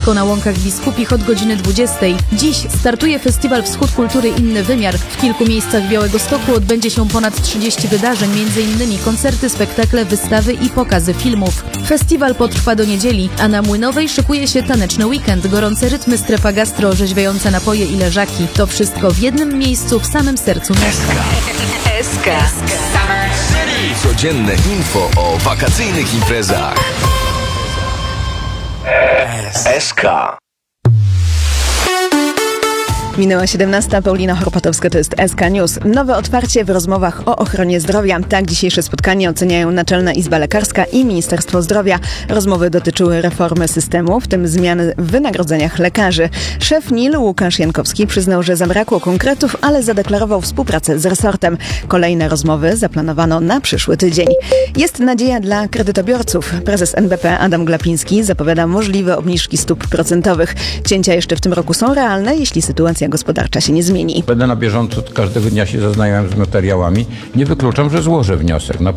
Disco na Łąkach Biskupich od godziny 20. Dziś startuje Festiwal Wschód Kultury Inny Wymiar. W kilku miejscach Białegostoku odbędzie się ponad 30 wydarzeń, m.in. koncerty, spektakle, wystawy i pokazy filmów. Festiwal potrwa do niedzieli, a na Młynowej szykuje się taneczny weekend, gorące rytmy, strefa gastro, orzeźwiające napoje i leżaki. To wszystko w jednym miejscu, w samym sercu miasta. SK. Codzienne info o wakacyjnych imprezach. SK. Minęła 17. Paulina Horpatowska, to jest SK News. Nowe otwarcie w rozmowach o ochronie zdrowia. Tak dzisiejsze spotkanie oceniają Naczelna Izba Lekarska i Ministerstwo Zdrowia. Rozmowy dotyczyły reformy systemu, w tym zmiany w wynagrodzeniach lekarzy. Szef NIL Łukasz Jankowski przyznał, że zabrakło konkretów, ale zadeklarował współpracę z resortem. Kolejne rozmowy zaplanowano na przyszły tydzień. Jest nadzieja dla kredytobiorców. Prezes NBP Adam Glapiński zapowiada możliwe obniżki stóp procentowych. Cięcia jeszcze w tym roku są realne, jeśli sytuacja gospodarcza się nie zmieni. Będę na bieżąco, każdego dnia się zaznajomym z materiałami. Nie wykluczam, że złożę wniosek.